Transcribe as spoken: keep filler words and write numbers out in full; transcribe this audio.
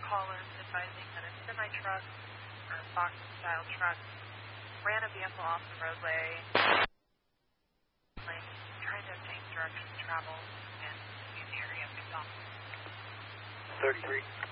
callers advising that a semi-truck or box-style truck ran a vehicle off the roadway, like trying to obtain directions to travel in the area of Utah. thirty-three.